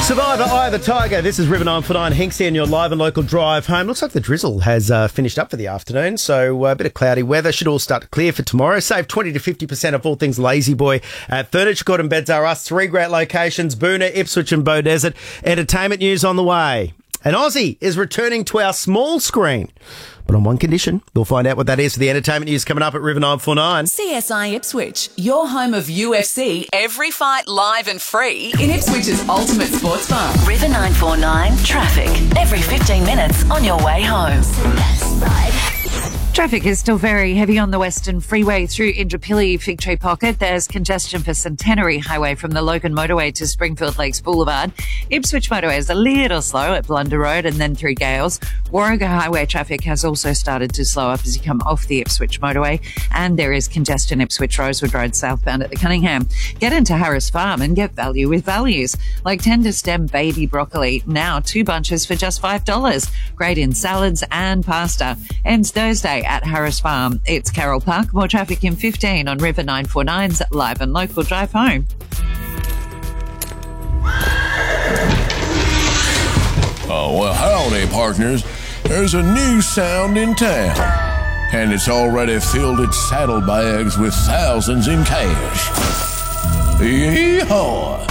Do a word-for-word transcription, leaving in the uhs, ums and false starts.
Survivor, Eye of the Tiger. This is River nine four nine. Hinksy and your live and local drive home. Looks like the drizzle has uh, finished up for the afternoon, so uh, a bit of cloudy weather. Should all start to clear for tomorrow. Save twenty to fifty percent of all things Lazy Boy at Furniture Court and Beds R Us. Three great locations, Boona, Ipswich and Beaudesert. Entertainment news on the way. And Aussie is returning to our small screen, but on one condition. We'll find out what that is for the entertainment news coming up at River nine four nine. C S I Ipswich, your home of U F C, every fight live and free in Ipswich's ultimate sports bar. River nine four nine traffic, every fifteen minutes on your way home. Traffic is still very heavy on the Western Freeway through Indooroopilly Fig Tree Pocket. There's congestion for Centenary Highway from the Logan Motorway to Springfield Lakes Boulevard. Ipswich Motorway is a little slow at Blunder Road and then through Gales. Warragah Highway traffic has also started to slow up as you come off the Ipswich Motorway, and there is congestion Ipswich Rosewood Road southbound at the Cunningham. Get into Harris Farm and get value with values, like tender stem baby broccoli, now two bunches for just five dollars. Great in salads and pasta. Ends Thursday at Harris Farm. It's Carroll Park. More traffic in fifteen on River nine four nine's live and local drive home. Oh, well, howdy, partners. There's a new sound in town, and it's already filled its saddlebags with thousands in cash. Yeehaw!